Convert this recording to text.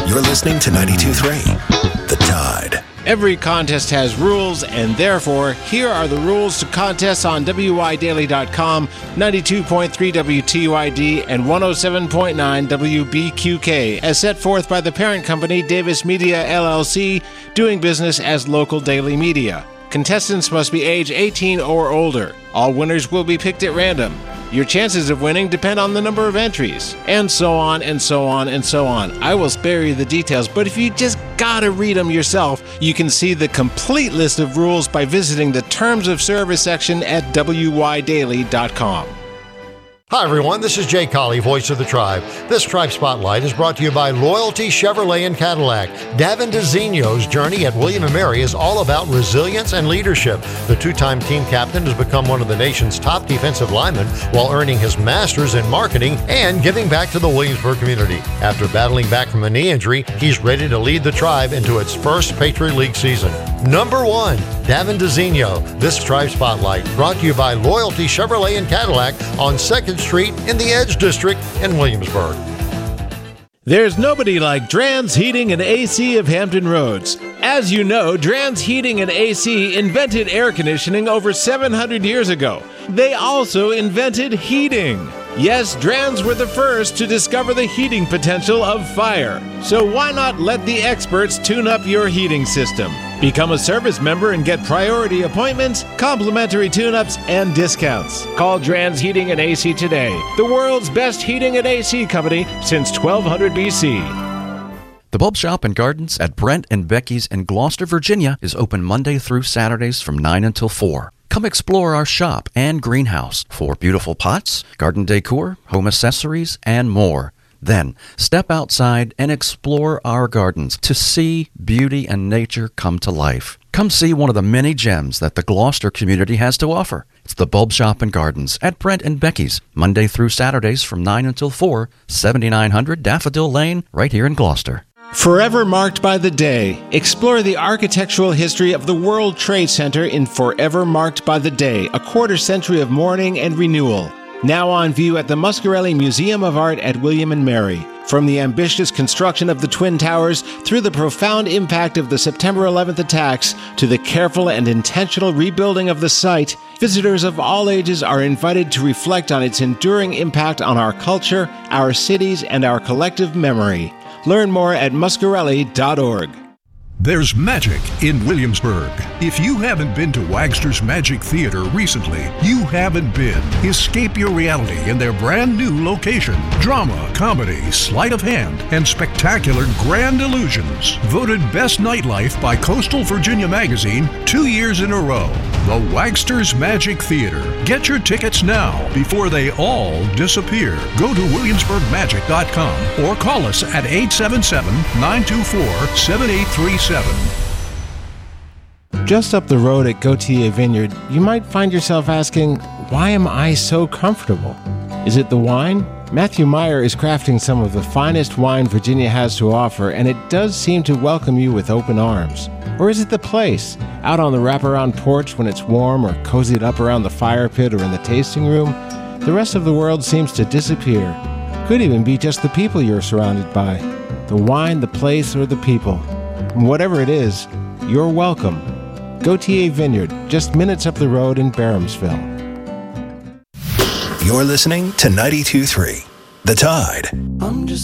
You're listening to 92.3 The Tide. Every contest has rules, and therefore, here are the rules to contests on WYDaily.com, 92.3 WTUID, and 107.9 WBQK, as set forth by the parent company, Davis Media, LLC, doing business as Local Daily Media. Contestants must be age 18 or older. All winners will be picked at random. Your chances of winning depend on the number of entries, and so on, and so on, and so on. I will spare you the details, but if you just gotta read them yourself, you can see the complete list of rules by visiting the Terms of Service section at WYDaily.com. Hi everyone, this is Jay Colley, voice of the tribe. This Tribe Spotlight is brought to you by Loyalty Chevrolet and Cadillac. Davin DeZinho's journey at William & Mary is all about resilience and leadership. The two-time team captain has become one of the nation's top defensive linemen while earning his master's in marketing and giving back to the Williamsburg community. After battling back from a knee injury, he's ready to lead the tribe into its first Patriot League season. Number 1, Davin DeZinho. This Tribe Spotlight brought to you by Loyalty Chevrolet and Cadillac on 2nd Street in the Edge District in Williamsburg. There's nobody like Drans Heating and AC of Hampton Roads. As you know, Drans Heating and AC invented air conditioning over 700 years ago. They also invented heating. Yes, Drans were the first to discover the heating potential of fire. So why not let the experts tune up your heating system? Become a service member and get priority appointments, complimentary tune-ups, and discounts. Call Drans Heating and AC today, the world's best heating and AC company since 1200 BC. The Bulb Shop and Gardens at Brent and Becky's in Gloucester, Virginia is open Monday through Saturdays from 9 until 4. Come explore our shop and greenhouse for beautiful pots, garden decor, home accessories, and more. Then, step outside and explore our gardens to see beauty and nature come to life. Come see one of the many gems that the Gloucester community has to offer. It's the Bulb Shop and Gardens at Brent and Becky's, Monday through Saturdays from 9 until 4, 7900 Daffodil Lane, right here in Gloucester. Forever marked by the day. Explore the architectural history of the World Trade Center in Forever Marked by the Day, a quarter century of mourning and renewal. Now on view at the Muscarelli Museum of Art at William & Mary. From the ambitious construction of the Twin Towers through the profound impact of the September 11th attacks to the careful and intentional rebuilding of the site, visitors of all ages are invited to reflect on its enduring impact on our culture, our cities, and our collective memory. Learn more at muscarelli.org. There's magic in Williamsburg. If you haven't been to Wagster's Magic Theater recently, you haven't been. Escape your reality in their brand new location. Drama, comedy, sleight of hand, and spectacular grand illusions. Voted Best Nightlife by Coastal Virginia Magazine 2 years in a row. The Wagster's Magic Theater. Get your tickets now before they all disappear. Go to williamsburgmagic.com or call us at 877-924-7837. Just up the road at Gautier Vineyard, you might find yourself asking, why am I so comfortable? Is it the wine? Matthew Meyer is crafting some of the finest wine Virginia has to offer, and it does seem to welcome you with open arms. Or is it the place? Out on the wraparound porch when it's warm, or cozied up around the fire pit or in the tasting room? The rest of the world seems to disappear. Could even be just the people you're surrounded by. The wine, the place, or the people. And whatever it is, you're welcome. Gautier Vineyard, just minutes up the road in Barhamsville. You're listening to 92.3 The Tide. I'm just